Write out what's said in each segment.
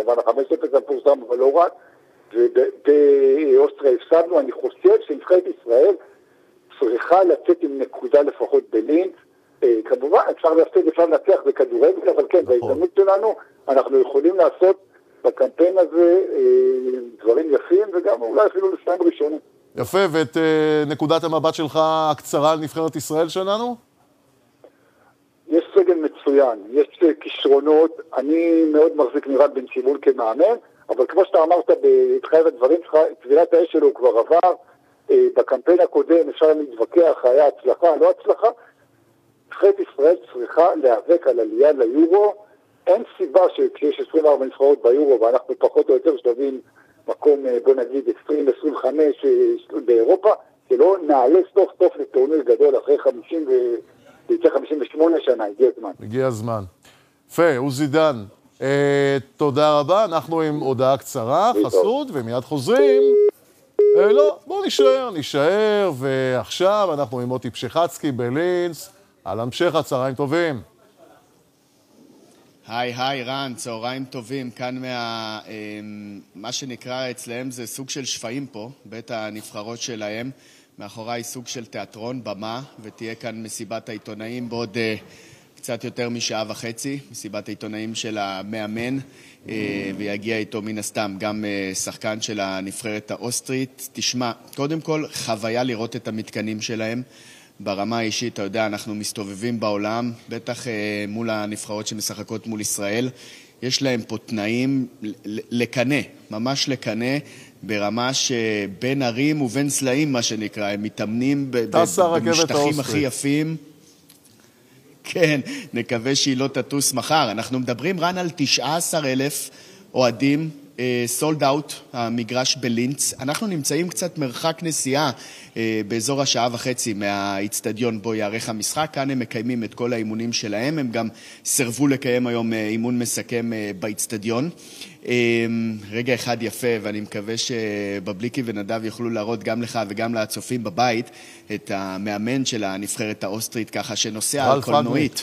כמובן ה-5-0 המפורסם, אבל לא רק, ובאוסטריה הפסדנו. אני חושב שנבחרת ישראל צריכה לצאת עם נקודה לפחות בלינץ, כמובן אפשר להפסיד, אפשר לנצח בכדורגל, אבל כן, בהזדמנות שלנו אנחנו יכולים לעשות בקמפיין הזה דברים יפים, וגם אולי אפילו לסיים ראשונים. יפה, ואת נקודת המבט שלך הקצרה על נבחרת ישראל שלנו? יש סגל מצוין, יש כישרונות, אני מאוד מחזיק מרן בן שמעון כמאמן, אבל כמו שאתה אמרת בתחילת הדברים שלך, טבילת האש שלו כבר עבר, בקמפיין הקודם אפשר להתווכח, היה הצלחה, לא הצלחה, נבחרת ישראל צריכה להיאבק על עלייה ליורו, אין סיבה שכשיש 24 נבחרות ביורו ואנחנו פחות או יותר שלבים מקום, בוא נגיד 20-25 באירופה, שלא נעלה סוף סוף לטורניר גדול אחרי 58 שנה, הגיע הזמן. הגיע הזמן. יפה, עוזי דן, תודה רבה, אנחנו עם הודעה קצרה, חסות, ומיד חוזרים. לא, בואו נשאר, ועכשיו אנחנו עם מוטי פשחצקי בלינץ, על המשך הצהריים טובים. היי רן, צהריים טובים, כאן מה שנקרא אצלהם זה סוג של שפעים פה, בית הנבחרות שלהם, מאחוריי סוג של תיאטרון, במה, ותהיה כאן מסיבת העיתונאים בעוד קצת יותר משעה וחצי, מסיבת העיתונאים של המאמן, ויגיע איתו מן הסתם גם שחקן של הנבחרת האוסטרית. תשמע, קודם כל חוויה לראות את המתקנים שלהם, ברמה האישית, אתה יודע, אנחנו מסתובבים בעולם, בטח מול הנבחרות שמשחקות מול ישראל, יש להם פה תנאים לקנה, ממש לקנה, ברמה שבין ערים ובין סלעים, מה שנקרא, הם מתאמנים במשטחים הכי יפים. כן, נקווה שהיא לא תטוס מחר. אנחנו מדברים רן על 19,000 אוהדים, סולד אאוט, המגרש בלינץ. אנחנו נמצאים קצת מרחק נסיעה באזור השעה וחצי מהאצטדיון בו יערך המשחק. כאן הם מקיימים את כל האימונים שלהם. הם גם סרבו לקיים היום אימון מסכם באצטדיון. רגע אחד יפה, ואני מקווה שבבליקי ונדב יוכלו להראות גם לך וגם לצופים בבית את המאמן של הנבחרת האוסטרית, ככה שנוסע על קולנועית.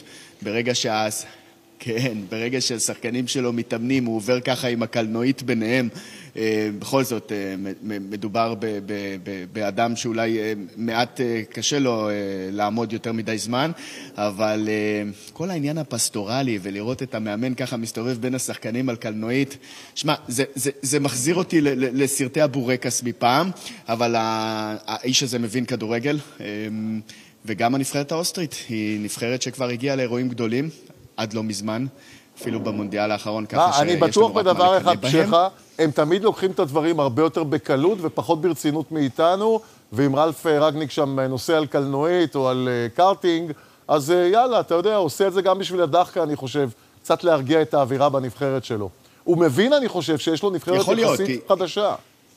ברגע שהשחקנים שלו מתאמנים, הוא עובר ככה עם הקלנועית ביניהם. בכל זאת, מדובר באדם שאולי מעט קשה לו לעמוד יותר מדי זמן, אבל כל העניין הפסטורלי ולראות את המאמן ככה מסתובב בין השחקנים על קלנועית, שמע, זה מחזיר אותי לסרטי הבורקס מפעם, אבל האיש הזה מבין כדורגל, וגם הנבחרת האוסטרית היא נבחרת שכבר הגיעה לאירועים גדולים, עד לא מזמן, אפילו במונדיאל האחרון, ככה שיש לנו רק אני בטוח בדבר אחד בהם. פשחה, הם תמיד לוקחים את הדברים הרבה יותר בקלות ופחות ברצינות מאיתנו, ואם רלף רגניק שם נוסע על קלנועית או על קארטינג, אז יאללה, אתה יודע, עושה את זה גם בשביל הדחקה, אני חושב, קצת להרגיע את האווירה בנבחרת שלו. הוא מבין, אני חושב, שיש לו נבחרת יחסית חדשה.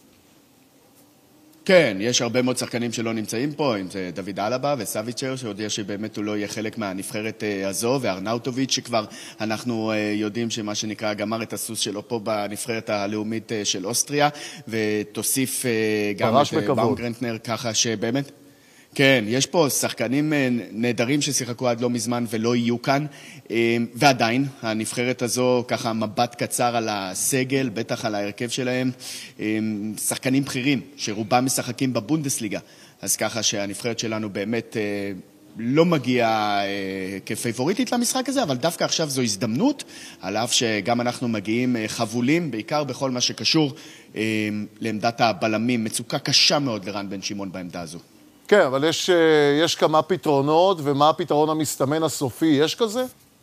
כן, יש הרבה מאוד שחקנים שלא נמצאים פה, אם זה דוד אלבה וסביצ'ר, שהודיע שבאמת הוא לא יהיה חלק מהנבחרת הזו, וארנאוטוביץ' שכבר אנחנו יודעים שמה שנקרא גמר את הסוס שלו פה בנבחרת הלאומית של אוסטריה, ותוסיף גם את באומגרנטנר, ככה שבאמת... כן, יש פה שחקנים נהדרים ששיחקו עד לא מזמן ולא יהיו כאן, ועדיין הנבחרת הזו ככה מבט קצר על הסגל, בטח על ההרכב שלהם, שחקנים בכירים שרובם משחקים בבונדסליגה, אז ככה שהנבחרת שלנו באמת לא מגיעה כפייבוריטית למשחק הזה, אבל דווקא עכשיו זו הזדמנות, על אף שגם אנחנו מגיעים חבולים, בעיקר בכל מה שקשור לעמדת הבלמים, מצוקה קשה מאוד לרן בן שמעון בעמדה הזו. כן, אבל יש כמה פתרונות, ומה הפתרון המסתמן הסופי? יש כזה?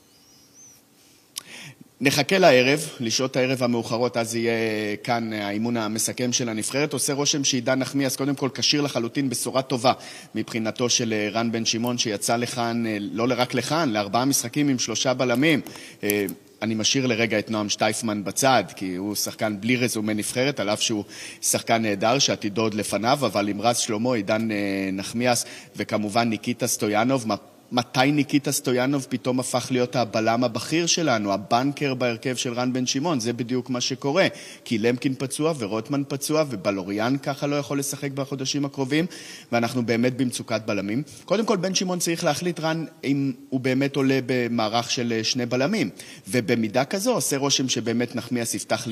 נחכה לערב, לשעות הערב המאוחרות, אז יהיה כאן האימון המסכם של הנבחרת. עושה רושם שעידן נחמיאס, קודם כל קשיר לחלוטין, בשורה טובה מבחינתו של רן בן שמעון, שיצא לכאן, לא רק לכאן, ל4 משחקים עם 3 בלמים. אני משאיר לרגע את נועם שטייפמן בצד, כי הוא שחקן בלי רזומה נבחרת, על אף שהוא שחקן נהדר שעתידו עוד לפניו, אבל עם רז שלמה, עידן נחמיאס, וכמובן ניקיטה סטויאנוב, מתי ניקיטה סטויאנוב פתאום הפך להיות הבלם הבכיר שלנו, הבנקר בהרכב של רן בן שמעון? זה בדיוק מה שקורה, כי למקין פצוע ורוטמן פצוע ובלוריאן ככה לא יכול לשחק בחודשים הקרובים, ואנחנו באמת במצוקת בלמים. קודם כל בן שמעון צריך להחליט רן אם הוא באמת עולה במערך של 2 בלמים, ובמידה כזו עושה רושם שבאמת נחמיאס יפתח